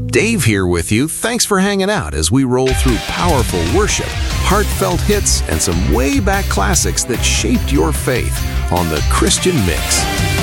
Dave here with you. Thanks for hanging out as we roll through powerful worship, heartfelt hits, and some way back classics that shaped your faith on the Christian Mix.